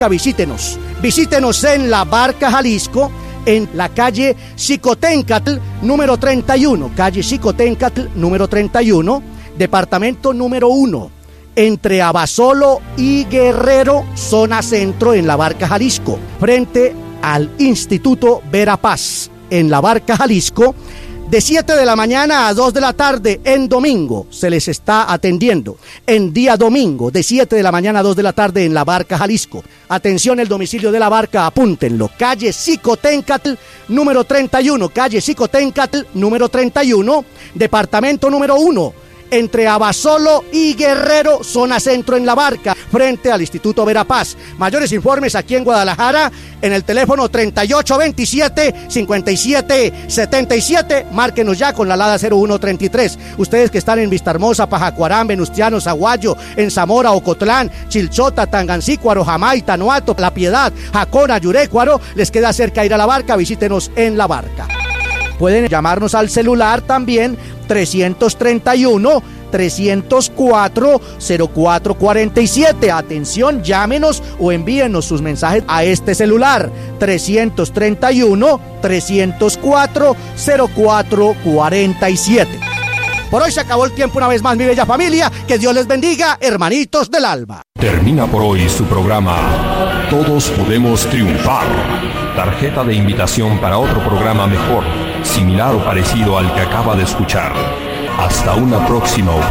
Visítenos en La Barca, Jalisco, en la calle Xicoténcatl, número 31, departamento número 1, entre Abasolo y Guerrero, zona centro, en La Barca, Jalisco, frente al Instituto Verapaz, en La Barca, Jalisco. De 7 de la mañana a 2 de la tarde en domingo se les está atendiendo. En día domingo, de 7 de la mañana a 2 de la tarde en La Barca, Jalisco. Atención, el domicilio de La Barca, apúntenlo. Calle Xicoténcatl, número 31. Calle Xicoténcatl, número 31. Departamento número 1. Entre Abasolo y Guerrero, zona centro, en La Barca, frente al Instituto Verapaz. Mayores informes aquí en Guadalajara, en el teléfono 3827-5777. Márquenos ya con la alada 0133. Ustedes que están en Vistahermosa, Pajacuarán, Venustiano, Zaguayo, en Zamora, Ocotlán, Chilchota, Tangancícuaro, Jamay, Tanuato, La Piedad, Jacona, Yurécuaro, les queda cerca ir a La Barca. Visítenos en La Barca. Pueden llamarnos al celular también, 331-304-0447. Atención, llámenos o envíenos sus mensajes a este celular, 331-304-0447. Por hoy se acabó el tiempo una vez más, mi bella familia. Que Dios les bendiga, hermanitos del alma. Termina por hoy su programa Todos Podemos Triunfar. Tarjeta de invitación para otro programa mejor, similar o parecido al que acaba de escuchar. Hasta una próxima ocasión.